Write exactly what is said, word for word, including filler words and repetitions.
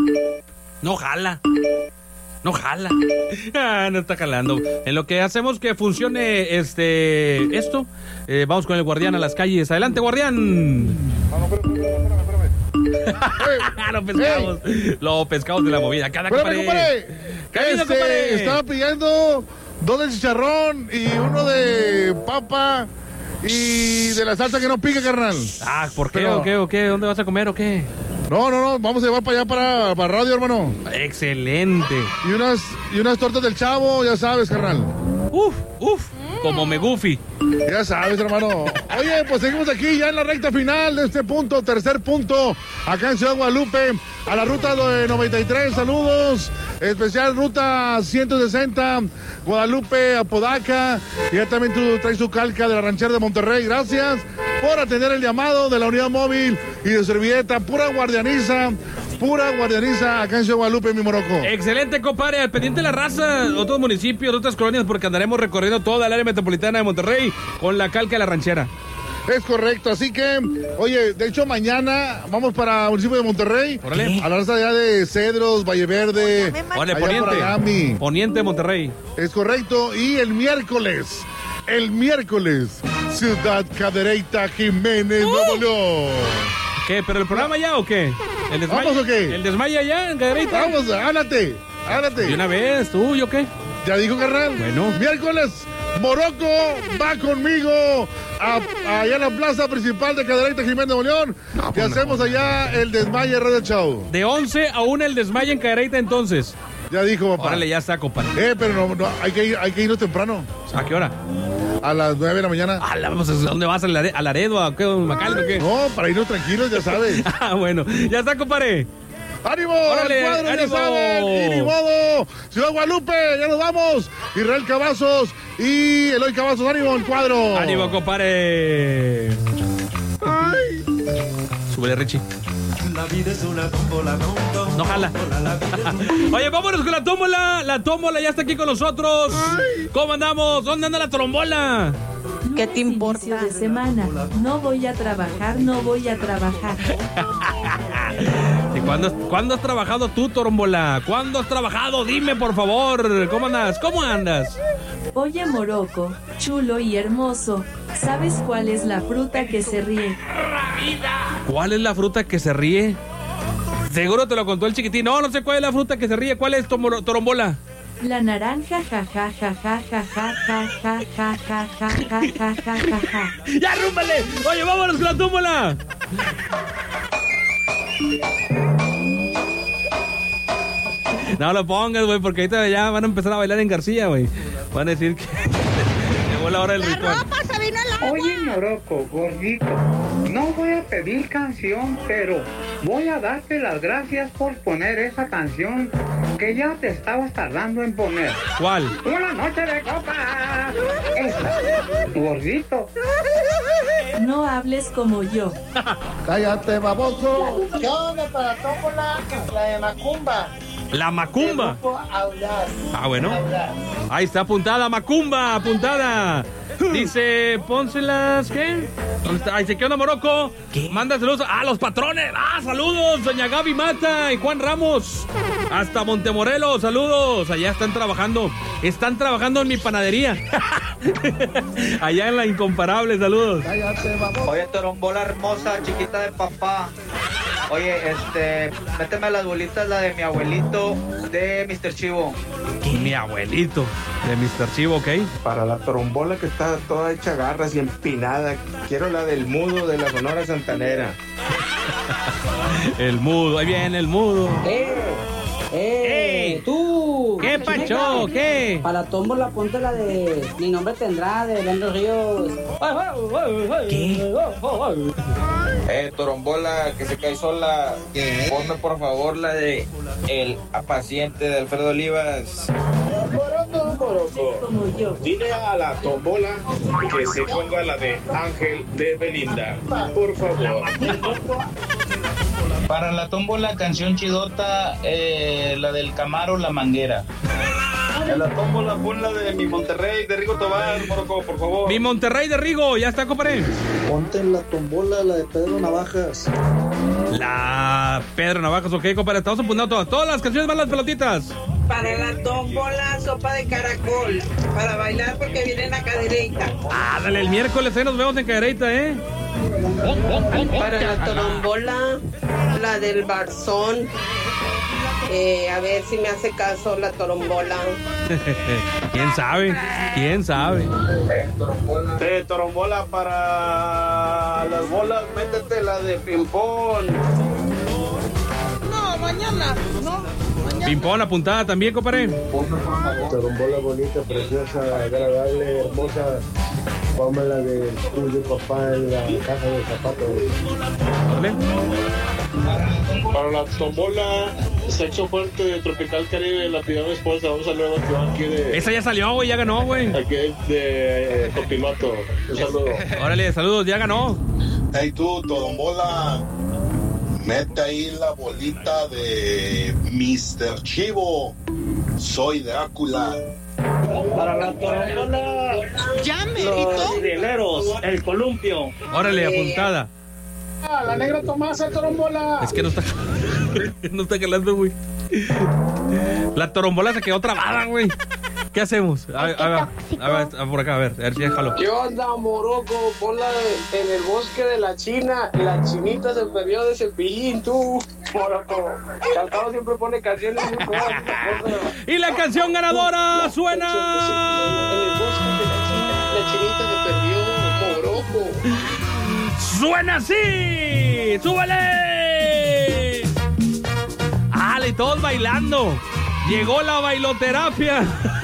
No jala. No jala. Ah, no está jalando. En lo que hacemos que funcione este esto, eh, vamos con el guardián a las calles. Adelante, guardián. Vamos, espérame, espérame, espérame. Lo pescamos. Hey. Lo pescamos de la movida. Cada Espérame, compadre. Camino, Este, compadre. estaba pidiendo dos de chicharrón y uno de papa y de la salsa que no pica, carnal. Ah, ¿por qué Pero- o qué o qué? ¿Dónde vas a comer o qué? No, no, no, vamos a llevar para allá para, para radio, hermano. Excelente. Y unas, y unas tortas del Chavo, ya sabes, carnal. Uf, uf. Como me goofy. Ya sabes, hermano. Oye, pues seguimos aquí ya en la recta final de este punto, tercer punto, acá en Ciudad Guadalupe, a la ruta de noventa y tres, saludos, especial ruta ciento sesenta, Guadalupe, Apodaca, y ya también tú traes tu calca de la ranchera de Monterrey, gracias por atender el llamado de la unidad móvil y de servilleta, pura guardianiza, pura guardianiza acá en Ciudad Guadalupe, mi Morocco. Excelente, compadre. Al pendiente de la raza, otros municipios, otras colonias, porque andaremos recorriendo toda el área metropolitana de Monterrey con la calca de la ranchera. Es correcto, así que, oye, de hecho mañana vamos para el municipio de Monterrey, Órale. a la raza allá de Cedros, Valle Verde, Órale, allá poniente. por Agami. Poniente de Monterrey. Es correcto, y el miércoles, el miércoles, Ciudad Cadereyta, Jiménez, Uh. Nuevo León. ¿Qué? ¿Pero el programa ya o qué? ¿El desmayo? ¿Vamos o qué? ¿El desmayo ya en Cadereyta? Vamos, háblate, ¿De háblate. una vez? ¿Tú? ¿Yo qué? Ya dijo, carnal. Bueno. Miércoles, Morocco va conmigo a, allá en la plaza principal de Cadereyta, Jiménez, Nuevo León, y pues no. hacemos allá el Desmaye Radio Show. De once a una el desmayo en Cadereyta entonces. Ya dijo, papá. Órale, ya está, compadre. Eh, pero no, no, hay que ir, hay que irnos temprano. ¿A qué hora? A las nueve de la mañana. Ah, la- vamos, ¿a dónde vas? ¿A Lare- a Laredo? ¿A qué? ¿A Macaldo? ¿Qué? No, para irnos tranquilos, ya sabes. Ah, bueno. Ya está, compadre. ¡Ánimo! Órale, ¡Al cuadro, ánimo! ya saben! ¡Y ni modo! Ciudad Guadalupe, ya nos vamos. Israel Cavazos y Eloy Cavazos, ánimo al cuadro. Ánimo, compadre. Ay. Súbele, Richie. La vida es una tómbola, No jala. Oye, vámonos con la tómbola. La tómbola ya está aquí con nosotros. ¿Cómo andamos? ¿Dónde anda la trombola? ¿Qué te importa? Inicio de semana. No voy a trabajar, no voy a trabajar. ¿Y cuándo, cuándo has trabajado tú, trombola? ¿Cuándo has trabajado? Dime, por favor. ¿Cómo andas? ¿Cómo andas? Oye, Morocco, chulo y hermoso. ¿Sabes cuál es la fruta que se ríe? ¿Cuál es la fruta que se ríe? Seguro te lo contó el chiquitín. No, no sé cuál es la fruta que se ríe. ¿Cuál es, tomo- trombola? La naranja, ja ja ja ja ja ja ja ja ja ja ja ja ja ja ja ja. ¡Ya, rúmbale! Oye, vámonos con la tómbola. No lo pongas, güey, porque ahorita ya van a empezar a bailar en García, güey. Van a decir que llegó la hora del ritual. Oye, Morocco, gordito, no voy a pedir canción, pero voy a darte las gracias por poner esa canción que ya te estabas tardando en poner. ¿Cuál? Una noche de copas. Esa, gordito. No hables como yo. Cállate, baboso. ¿Qué onda para tómbola? La de Macumba. La macumba. Grupo Audaz. Ah, bueno. Audaz. Ahí está apuntada, macumba, apuntada. Dice, pónselas, ¿qué? ¿Dónde está? Ahí se queda Morocco. Manda saludos a los patrones. Ah, saludos, doña Gaby Mata y Juan Ramos. Hasta Montemorelos, saludos. Allá están trabajando. Están trabajando en mi panadería. Allá en la incomparable, saludos. Cállate, baboso. Oye, trombola hermosa, chiquita de papá. Oye, este, méteme las bolitas, la de mi abuelito, de mister Chivo. Mi abuelito de mister Chivo, ¿ok? Para la trombola que está toda hecha garras y empinada, quiero la del mudo de la Sonora Santanera. El mudo, ahí viene el mudo. ¡Eh! ¡Eh! ¡Ey! ¡Tú! ¿Qué pacho? ¿Qué? Para tómbola ponte la de Mi Nombre Tendrá, de Leandro Ríos. ¿Qué? Eh, trombola que se cae sola. Ponme por favor la de El Apaciente de Alfredo Olivas. Como yo. Dile a la tombola que se ponga la de Ángel de Belinda, por favor. Para la tómbola, canción chidota, eh, la del Camaro, La Manguera. En la tómbola pon la de Mi Monterrey, de Rigo Tobar, Morocco, por favor. Mi Monterrey de Rigo, ya está, compadre. Ponte en la tombola la de Pedro Navajas. La Pedro Navajas, ok, compadre. Estamos apuntando todas. Todas las canciones van las pelotitas. Para la tómbola, sopa de caracol. Para bailar porque viene la cadereita. Ah, dale, el miércoles ahí nos vemos en Cadereita, ¿eh? Para la torombola, la del Barzón. Eh, a ver si me hace caso la torombola. ¿Quién sabe? ¿Quién sabe? De torombola para las bolas, métete la de ping-pong. No, mañana, no. Pimpón, apuntada también, compadre. Torombola bonita, preciosa, agradable, hermosa. Póngala de tuyo, papá, en la caja de zapatos. ¿Vale? Para la tombola, sexo fuerte de Tropical Caribe, la pidió mi esposa. Un saludo que va aquí de. Esa ya salió, güey, ya ganó, güey. Aquí de eh, Copimato. Un saludo. Órale, saludos, ya ganó. Hey tú, Torombola, mete ahí la bolita de mister Chivo. Soy Drácula. Para la torombola, los rieleros, el columpio. Órale, apuntada. Ah, la negra Tomasa, torombola. Es que no está. No está jalando, güey. La torombola se quedó trabada, güey. ¿Qué hacemos? A ver, a ver, a ver, a ver, por acá, a ver, a ver si déjalo. ¿Qué onda, moroco? Ponla en el bosque de la China. La chinita se perdió de Cepillín, tú, moroco. Calcado siempre pone canciones muy buenas. Y la canción ganadora suena. En el bosque de la China, la chinita se perdió, moroco. ¡Suena así! ¡Súbele! ¡Ale, todos bailando! Llegó la bailoterapia.